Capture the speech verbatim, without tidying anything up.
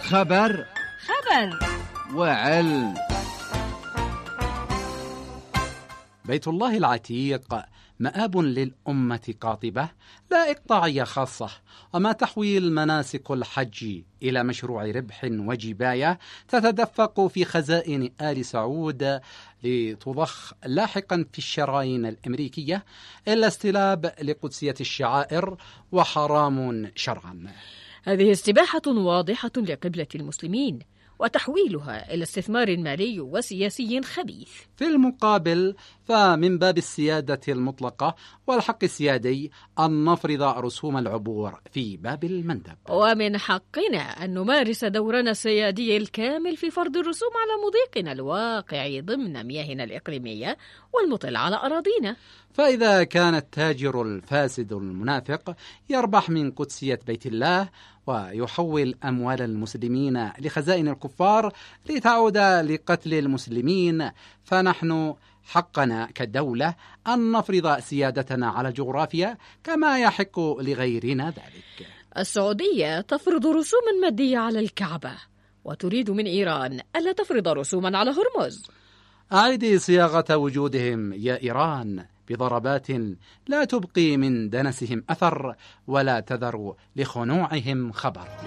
خبر خبر وعلم. بيت الله العتيق مآب للأمة قاطبة لا إقطاعية خاصة، وما تحوي المناسك الحج إلى مشروع ربح وجباية تتدفق في خزائن آل سعود لتضخ لاحقا في الشرايين الأمريكية إلا استلاب لقدسية الشعائر وحرام شرعا. هذه استباحة واضحة لقبلة المسلمين وتحويلها إلى استثمار مالي وسياسي خبيث. في المقابل فمن باب السيادة المطلقة والحق السيادي أن نفرض رسوم العبور في باب المندب، ومن حقنا أن نمارس دورنا السيادي الكامل في فرض الرسوم على مضيقنا الواقع ضمن مياهنا الإقليمية والمطل على أراضينا. فإذا كان التاجر الفاسد المنافق يربح من قدسية بيت الله ويحول أموال المسلمين لخزائن الكفار لتعود لقتل المسلمين، فنحن حقنا كدولة أن نفرض سيادتنا على الجغرافيا كما يحق لغيرنا ذلك. السعودية تفرض رسوما مادية على الكعبة، وتريد من إيران ألا تفرض رسوما على هرمز. أعيدي صياغة وجودهم يا إيران بضربات لا تبقي من دنسهم أثر ولا تذر لخنوعهم خبر.